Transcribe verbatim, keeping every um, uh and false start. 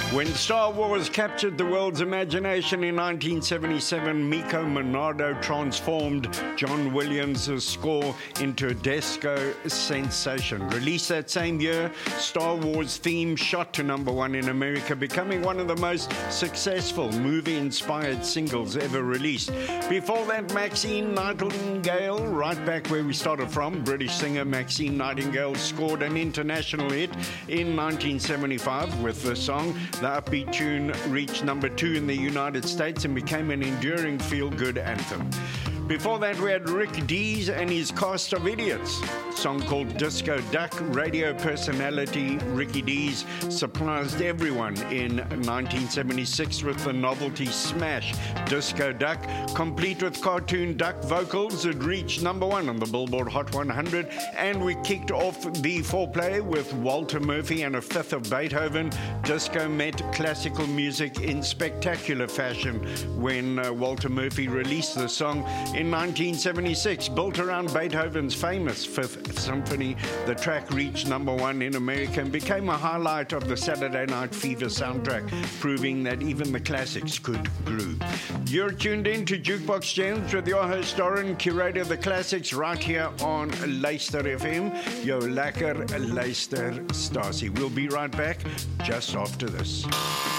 When Star Wars captured the world's imagination in nineteen seventy-seven, Miko Monado transformed John Williams' score into a disco sensation. Released that same year, Star Wars theme shot to number one in America, becoming one of the most successful movie-inspired singles ever released. Before that, Maxine Nightingale, right back where we started from, British singer Maxine Nightingale scored an international hit in nineteen seventy-five with the song. The upbeat tune reached number two in the United States and became an enduring feel-good anthem. Before that, we had Rick Dees and his cast of idiots. A song called Disco Duck. Radio personality Ricky Dees surprised everyone in nineteen seventy-six with the novelty smash Disco Duck. Complete with cartoon duck vocals, it reached number one on the Billboard Hot one hundred. And we kicked off the foreplay with Walter Murphy and a fifth of Beethoven. Disco met classical music in spectacular fashion when uh, Walter Murphy released the song in nineteen seventy-six. Built around Beethoven's famous Fifth Symphony, the track reached number one in America and became a highlight of the Saturday Night Fever soundtrack, proving that even the classics could groove. You're tuned in to Jukebox Gems with your host Doran, curator of the classics, right here on Luister F M. Yo lekker luister stasie. We'll be right back just after this.